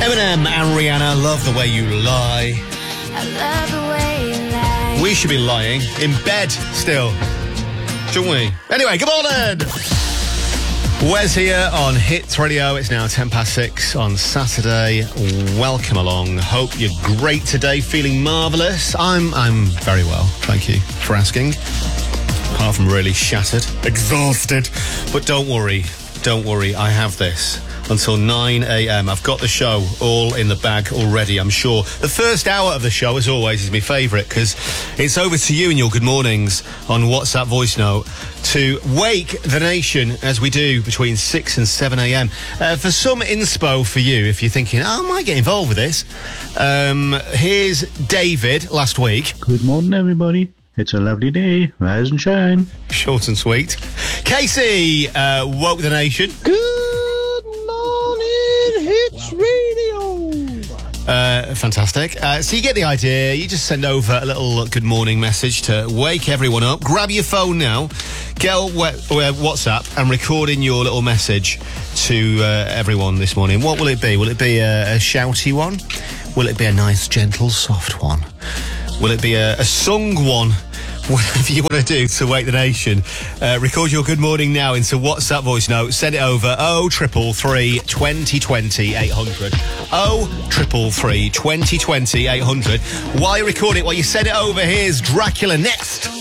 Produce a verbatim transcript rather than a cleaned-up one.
Eminem and Rihanna, Love the Way You Lie. I love the way you lie. We should be lying in bed still, shouldn't we? Anyway, good morning. Wes here on Hits Radio. It's now ten past six on Saturday. Welcome along. Hope you're great today, feeling marvellous. I'm I'm very well, thank you for asking. Apart from really shattered, exhausted. But don't worry, don't worry, I have this until nine a.m. I've got the show all in the bag already, I'm sure. The first hour of the show, as always, is my favourite because it's over to you and your good mornings on WhatsApp voice note to wake the nation as we do between six and seven a.m. Uh, for some inspo for you, if you're thinking, oh, I might get involved with this. Um, here's David last week. Good morning, everybody. It's a lovely day. Rise and shine. Short and sweet. Casey uh, woke the nation. Good morning, Hits Radio. Uh, fantastic. Uh, so you get the idea. You just send over a little good morning message to wake everyone up. Grab your phone now, get on WhatsApp and record in your little message to uh, everyone this morning. What will it be? Will it be a, a shouty one? Will it be a nice, gentle, soft one? Will it be a, a sung one? Whatever you want to do to wake the nation, uh, record your good morning now into WhatsApp voice note. Send it over oh triple three twenty twenty eight hundred. oh triple three twenty twenty eight hundred. While you record it, while you send it over, here's Dracula next.